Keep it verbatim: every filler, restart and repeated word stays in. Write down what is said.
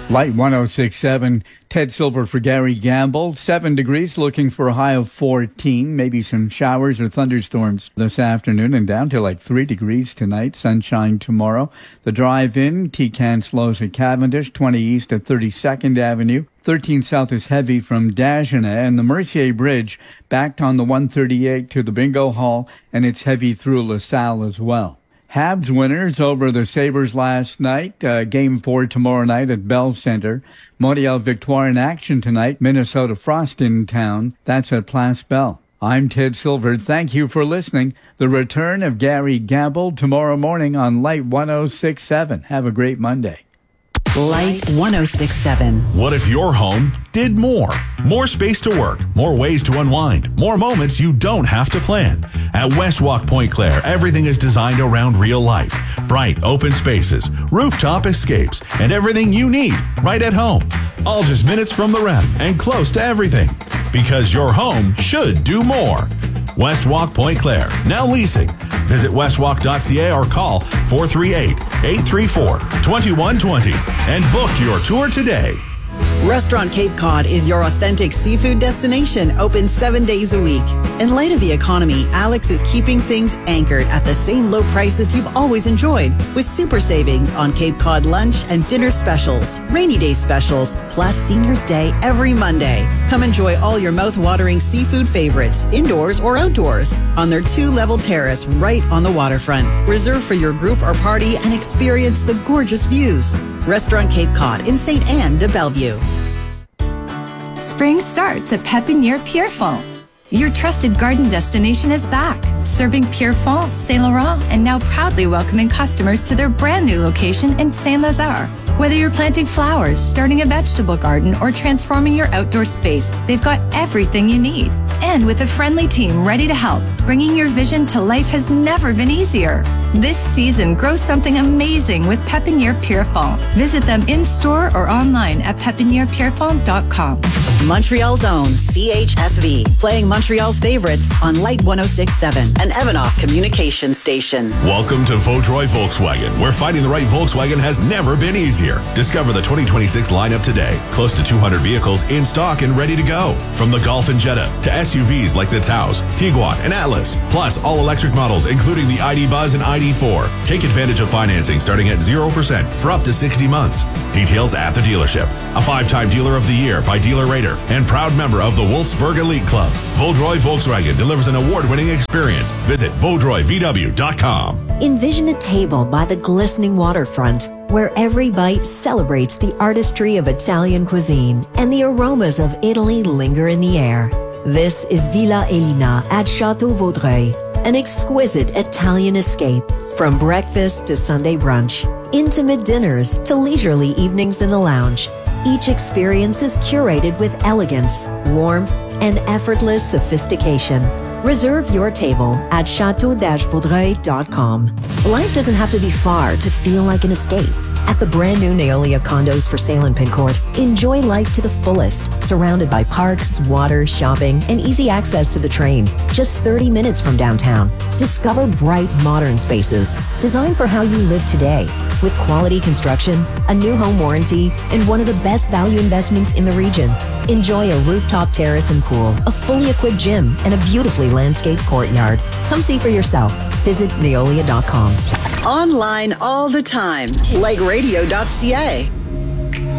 Light one oh six point seven, Ted Silver for Gary Gamble. Seven degrees, looking for a high of fourteen. Maybe some showers or thunderstorms this afternoon and down to like three degrees tonight. Sunshine tomorrow. The drive-in, T-Can slows at Cavendish, twenty east at thirty-second Avenue. thirteen south is heavy from Dagenais, and the Mercier Bridge backed on the one thirty-eight to the Bingo Hall, and it's heavy through LaSalle as well. Habs winners over the Sabres last night. Uh, game four tomorrow night at Bell Center. Montreal Victoire in action tonight. Minnesota Frost in town. That's at Place Bell. I'm Ted Silver. Thank you for listening. The return of Gary Gamble tomorrow morning on Light one oh six point seven. Have a great Monday. Light one oh six point seven. What if your home did more? More space to work, more ways to unwind, more moments you don't have to plan. At Westwalk Point Claire, everything is designed around real life. Bright, open spaces, rooftop escapes, and everything you need right at home. All just minutes from the ref and close to everything. Because your home should do more. Westwalk Point Claire, now leasing. Visit westwalk dot c a or call four three eight, eight three four, two one two zero and book your tour today. Restaurant Cape Cod is your authentic seafood destination, open seven days a week. In light of the economy, Alex is keeping things anchored at the same low prices you've always enjoyed, with super savings on Cape Cod lunch and dinner specials, rainy day specials, plus Seniors Day every Monday. Come enjoy all your mouth-watering seafood favorites, indoors or outdoors, on their two-level terrace right on the waterfront. Reserve for your group or party and experience the gorgeous views. Restaurant Cape Cod in Saint Anne de Bellevue. Spring starts at Pépinière Pierrefonds. Your trusted garden destination is back, serving Pierrefonds, Saint Laurent, and now proudly welcoming customers to their brand new location in Saint-Lazare. Whether you're planting flowers, starting a vegetable garden, or transforming your outdoor space, they've got everything you need. And with a friendly team ready to help, bringing your vision to life has never been easier. This season, grow something amazing with Pépinière Pierrefonds. Visit them in-store or online at pepiniere pierrefonds dot com. Montreal's own C H S V, playing Montreal's favorites on Light one oh six point seven, an Evanoff communication station. Welcome to Vaudreuil Volkswagen, where finding the right Volkswagen has never been easier. Discover the twenty twenty-six lineup today. Close to two hundred vehicles in stock and ready to go. From the Golf and Jetta to S U Vs like the Taos, Tiguan, and Atlas. Plus all-electric models, including the I D Buzz and I D four. Take advantage of financing starting at zero percent for up to sixty months. Details at the dealership. A five-time Dealer of the Year by Dealer Rater and proud member of the Wolfsburg Elite Club. Vaudreuil Volkswagen delivers an award-winning experience. Visit vaudreuil v w dot com. Envision a table by the glistening waterfront, where every bite celebrates the artistry of Italian cuisine and the aromas of Italy linger in the air. This is Villa Elina at Chateau Vaudreuil, an exquisite Italian escape. From breakfast to Sunday brunch, intimate dinners to leisurely evenings in the lounge, each experience is curated with elegance, warmth, and effortless sophistication. Reserve your table at chateau dash vaudreuil dot com. Life doesn't have to be far to feel like an escape. At the brand new Neolia condos for sale in Pincourt, enjoy life to the fullest, surrounded by parks, water, shopping, and easy access to the train. Just thirty minutes from downtown. Discover bright, modern spaces designed for how you live today, with quality construction, a new home warranty, and one of the best value investments in the region. Enjoy a rooftop terrace and pool, a fully equipped gym, and a beautifully landscaped courtyard. Come see for yourself. Visit neolia dot com. Online all the time, like radio dot c a.